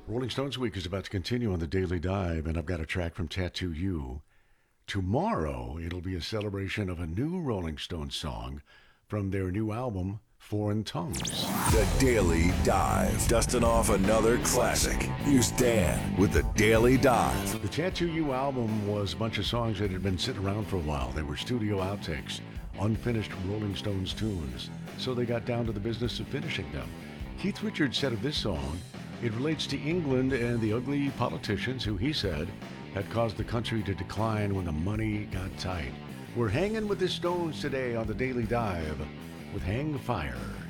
Rolling Stones Week is about to continue on the Daily Dive, and I've got a track from Tattoo You. Tomorrow, it'll be a celebration of a new Rolling Stones song from their new album, Foreign Tongues. The Daily Dive. Dusting off another classic. Here's Dan with The Daily Dive. The Tattoo You album was a bunch of songs that had been sitting around for a while. They were studio outtakes, unfinished Rolling Stones tunes, so they got down to the business of finishing them. Keith Richards said of this song, it relates to England and the ugly politicians who, he said, had caused the country to decline when the money got tight. We're hanging with the Stones today on the Daily Dive with Hang Fire.